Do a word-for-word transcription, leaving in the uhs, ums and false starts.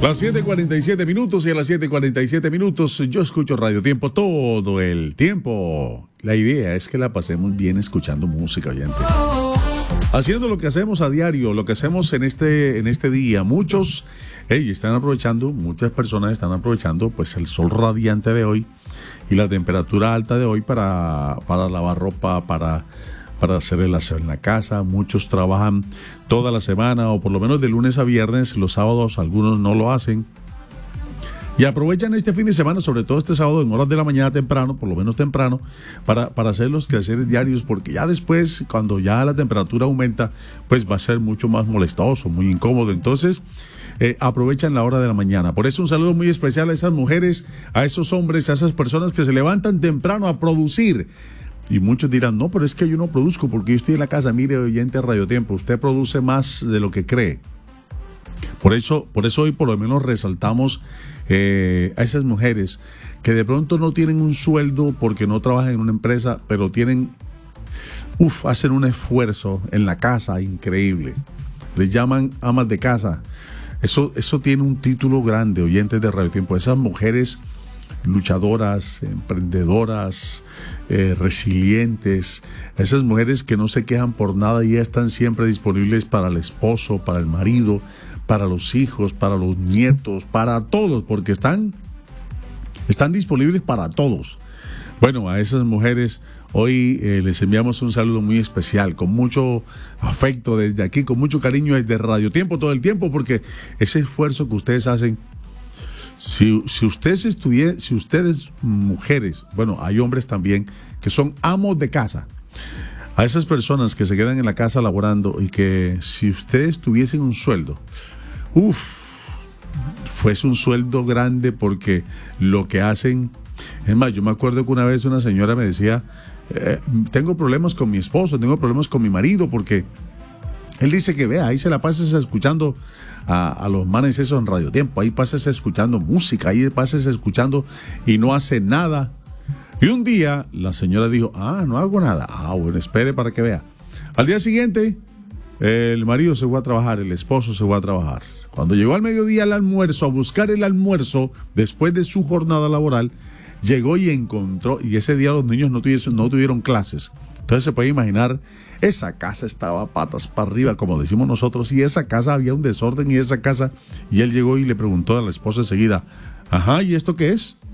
Las siete cuarenta y siete minutos y a las siete cuarenta y siete minutos yo escucho Radio Tiempo todo el tiempo. La idea es que la pasemos bien escuchando música, oyentes. Haciendo lo que hacemos a diario, lo que hacemos en este, en este día. Muchos hey, están aprovechando, muchas personas están aprovechando pues el sol radiante de hoy y la temperatura alta de hoy para, para lavar ropa, para... para hacer el aseo en la casa. Muchos trabajan toda la semana o por lo menos de lunes a viernes. Los sábados algunos no lo hacen y aprovechan este fin de semana, sobre todo este sábado en horas de la mañana temprano, por lo menos temprano, para, para hacer los quehaceres diarios, porque ya después, cuando ya la temperatura aumenta, pues va a ser mucho más molestoso, muy incómodo. Entonces eh, aprovechan la hora de la mañana. Por eso un saludo muy especial a esas mujeres, a esos hombres, a esas personas que se levantan temprano a producir. Y muchos dirán, no, pero es que yo no produzco porque yo estoy en la casa. Mire, oyente Radio Tiempo, usted produce más de lo que cree. Por eso, por eso hoy por lo menos resaltamos eh, a esas mujeres que de pronto no tienen un sueldo porque no trabajan en una empresa, pero tienen, uff, hacen un esfuerzo en la casa increíble. Les llaman amas de casa. Eso, eso tiene un título grande, oyentes de Radio Tiempo. Esas mujeres luchadoras, emprendedoras, eh, resilientes, esas mujeres que no se quejan por nada y ya están siempre disponibles para el esposo, para el marido, para los hijos, para los nietos, para todos, porque están, están disponibles para todos. Bueno, a esas mujeres hoy eh, les enviamos un saludo muy especial, con mucho afecto desde aquí, con mucho cariño desde Radio Tiempo todo el tiempo, porque ese esfuerzo que ustedes hacen. Si, si ustedes estudien, si ustedes mujeres, bueno, hay hombres también que son amos de casa, a esas personas que se quedan en la casa laborando y que si ustedes tuviesen un sueldo, uff, fuese un sueldo grande porque lo que hacen, es más, yo me acuerdo que una vez una señora me decía, eh, tengo problemas con mi esposo, tengo problemas con mi marido porque él dice que vea, ahí se la pasa escuchando a, a los manes esos en Radio Tiempo, ahí pasas escuchando música, ahí pasas escuchando y no hace nada. Y un día la señora dijo, ah, no hago nada. Ah, bueno, espere para que vea. Al día siguiente, el marido se fue a trabajar, el esposo se fue a trabajar. Cuando llegó al mediodía al almuerzo, a buscar el almuerzo, después de su jornada laboral, llegó y encontró, y ese día los niños no tuvieron, no tuvieron clases. Entonces se puede imaginar, esa casa estaba patas para arriba, como decimos nosotros, y esa casa había un desorden y esa casa, y él llegó y le preguntó a la esposa enseguida, ajá, ¿y esto qué es?